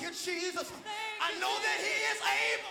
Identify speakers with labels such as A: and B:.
A: you, Jesus. I know that he is able.